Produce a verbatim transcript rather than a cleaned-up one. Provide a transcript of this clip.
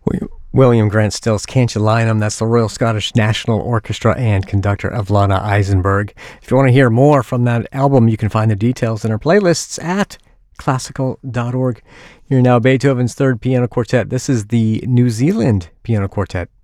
William Grant Stills, Can't You Line 'Em? That's the Royal Scottish National Orchestra and conductor Evlana Eisenberg. If you want to hear more from that album, you can find the details in our playlists at classical dot org. Here now, Beethoven's Third Piano Quartet. This is the New Zealand Piano Quartet.